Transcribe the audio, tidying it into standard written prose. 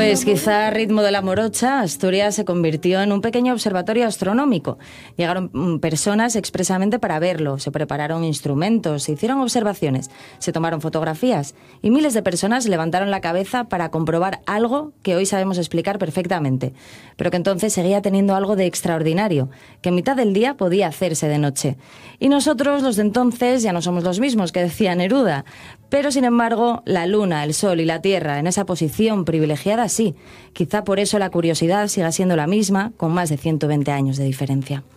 Pues quizá a ritmo de la morocha, Asturias se convirtió en un pequeño observatorio astronómico. Llegaron personas expresamente para verlo, se prepararon instrumentos, se hicieron observaciones, se tomaron fotografías y miles de personas levantaron la cabeza para comprobar algo que hoy sabemos explicar perfectamente, pero que entonces seguía teniendo algo de extraordinario, que en mitad del día podía hacerse de noche. Y nosotros, los de entonces, ya no somos los mismos, que decía Neruda, pero sin embargo, la luna, el sol y la tierra en esa posición privilegiada sí. Quizá por eso la curiosidad siga siendo la misma, con más de 120 años de diferencia.